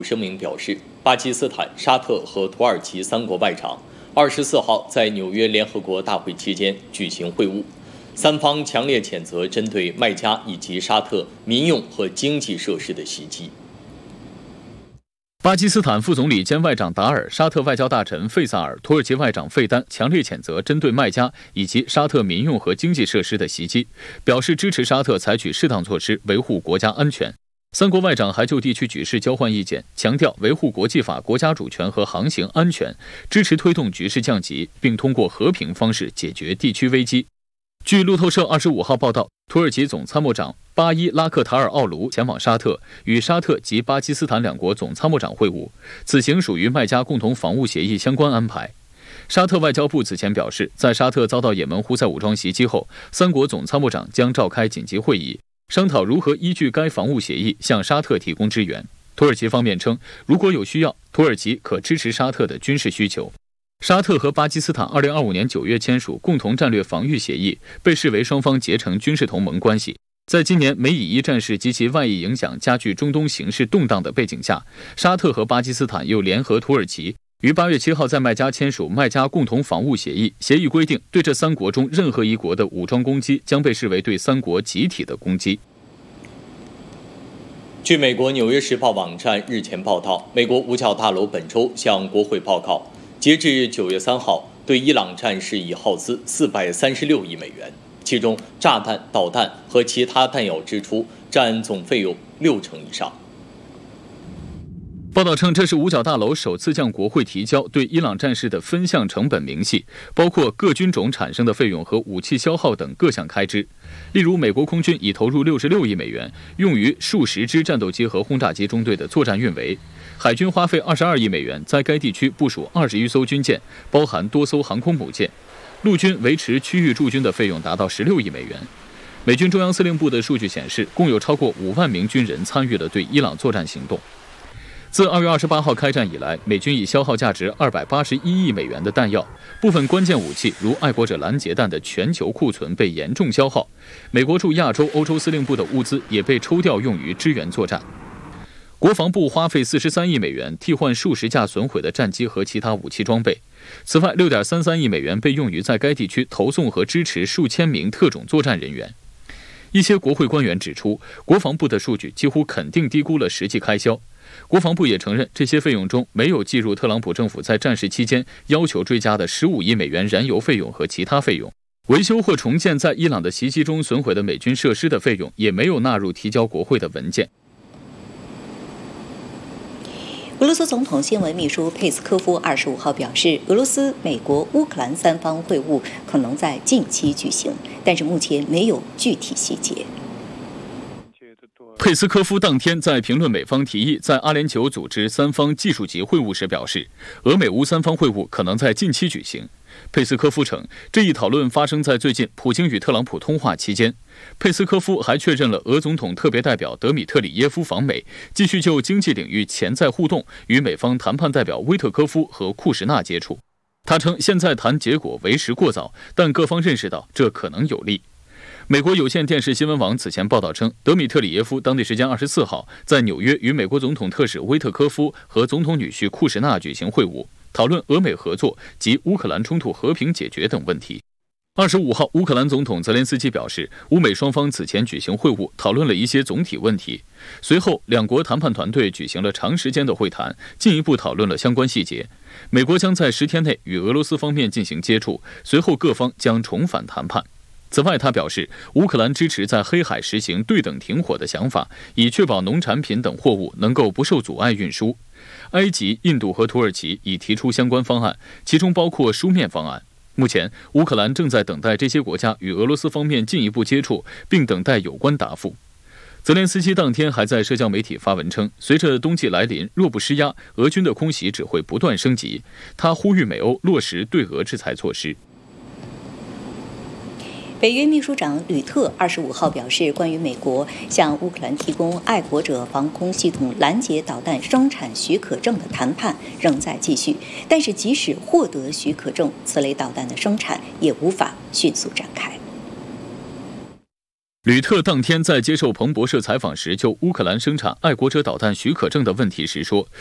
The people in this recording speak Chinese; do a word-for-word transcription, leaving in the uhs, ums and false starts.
声明表示，巴基斯坦、沙特和土耳其三国外长二十四号在纽约联合国大会期间举行会晤，三方强烈谴责针对麦加以及沙特民用和经济设施的袭击。 巴基斯坦副总理兼外长达尔、沙特外交大臣费萨尔、土耳其外长费丹强烈谴责针对麦加以及沙特民用和经济设施的袭击，表示支持沙特采取适当措施维护国家安全。三国外长还就地区局势交换意见，强调维护国际法、国家主权和航行安全，支持推动局势降级，并通过和平方式解决地区危机。据路透社二十五号报道，土耳其总参谋长巴伊拉克塔尔奥卢前往沙特，与沙特及巴基斯坦两国总参谋长会晤，此行属于麦加共同防务协议相关安排。沙特外交部此前表示，在沙特遭到也门胡塞武装袭击后，三国总参谋长将召开紧急会议，商讨如何依据该防务协议向沙特提供支援。土耳其方面称，如果有需要，土耳其可支持沙特的军事需求。沙特和巴基斯坦二零二五年九月签署共同战略防御协议，被视为双方结成军事同盟关系。在今年美以伊战事及其外溢影响加剧中东形势动荡的背景下，沙特和巴基斯坦又联合土耳其，于八月七号在麦加签署麦加共同防务协议。协议规定，对这三国中任何一国的武装攻击将被视为对三国集体的攻击。 据美国《纽约时报》网站日前报道，美国五角大楼本周向国会报告，截至九月三号，对伊朗战事已耗资四百三十六亿美元，其中炸弹、导弹和其他弹药支出占总费用六成以上。 报道称，这是五角大楼首次向国会提交对伊朗战事的分项成本明细，包括各军种产生的费用和武器消耗等各项开支。例如，美国空军已投入六十六亿美元，用于数十支战斗机和轰炸机中队的作战运维；海军花费二十二亿美元，在该地区部署二十余艘军舰，包含多艘航空母舰；陆军维持区域驻军的费用达到十六亿美元。美军中央司令部的数据显示，共有超过五万名军人参与了对伊朗作战行动。自二月二十八号开战以来，美军已消耗价值二百八十一亿美元的弹药，部分关键武器如爱国者拦截弹的全球库存被严重消耗。美国驻亚洲、欧洲司令部的物资也被抽调用于支援作战。国防部花费四十三亿美元替换数十架损毁的战机和其他武器装备。此外，六点三三亿美元被用于在该地区投送和支持数千名特种作战人员。一些国会官员指出，国防部的数据几乎肯定低估了实际开销。国防部也承认，这些费用中没有计入特朗普政府在战事期间要求追加的十五亿美元燃油费用和其他费用。维修或重建在伊朗的袭击中损毁的美军设施的费用也没有纳入提交国会的文件。 俄罗斯总统新闻秘书佩斯科夫二十五号表示，俄罗斯、美国、乌克兰三方会晤可能在近期举行，但是目前没有具体细节。 佩斯科夫当天在评论美方提议在阿联酋组织三方技术级会晤时表示，俄美乌三方会晤可能在近期举行。佩斯科夫称，这一讨论发生在最近普京与特朗普通话期间。佩斯科夫还确认了俄总统特别代表德米特里耶夫访美，继续就经济领域潜在互动与美方谈判代表威特科夫和库什纳接触。他称，现在谈结果为时过早，但各方认识到这可能有利。美国有线电视新闻网此前报道称，德米特里耶夫当地时间二十四号在纽约与美国总统特使威特科夫和总统女婿库什纳举行会晤，讨论俄美合作及乌克兰冲突和平解决等问题。二十五号，乌克兰总统泽连斯基表示，乌美双方此前举行会晤，讨论了一些总体问题。随后，两国谈判团队举行了长时间的会谈，进一步讨论了相关细节。美国将在十天内与俄罗斯方面进行接触，随后各方将重返谈判。此外，他表示，乌克兰支持在黑海实行对等停火的想法，以确保农产品等货物能够不受阻碍运输。埃及、印度和土耳其已提出相关方案，其中包括书面方案。目前，乌克兰正在等待这些国家与俄罗斯方面进一步接触，并等待有关答复。泽连斯基当天还在社交媒体发文称，随着冬季来临，若不施压，俄军的空袭只会不断升级。他呼吁美欧落实对俄制裁措施。 北约秘书长吕特二十五号表示，关于美国向乌克兰提供爱国者防空系统拦截导弹生产许可证的谈判仍在继续，但是即使获得许可证，此类导弹的生产也无法迅速展开。 吕特当天在接受彭博社采访时，就乌克兰生产爱国者导弹许可证的问题时说，